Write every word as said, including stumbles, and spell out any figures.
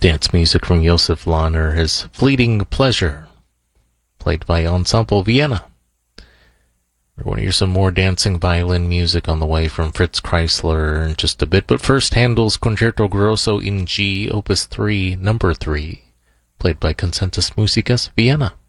Dance music from Josef Lahner, his Fleeting Pleasure, played by Ensemble Vienna. We're going to hear some more dancing violin music on the way from Fritz Kreisler in just a bit, but first Handel's Concerto Grosso in G, Opus three, Number three, played by Concertus Musicus Vienna.